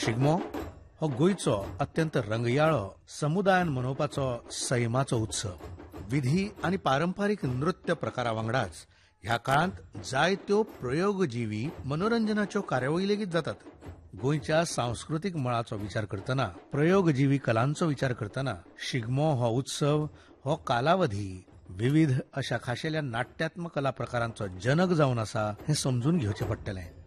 शिगमो हो गोयचो अत्यंत रंगयाळो समुदायान मनोवपाचो सैमाचो उत्सव. विधी आणि पारंपारीक नृत्य प्रकारा वांगडाच ह्या काळात जायत्यो प्रयोगजीवी मनोरंजनाच्यो कार्यावळी लेगीत जातात. गोंयच्या सांस्कृतिक मळाचो विचार करतना, प्रयोगजीवी कलांचो विचार करतना शिगमो हो उत्सव हो कालावधी विविध अशा खाशेल्या नाट्यात्मक कला प्रकारांचो जनक जावन आसा हें समजून घेवचें पडटलें.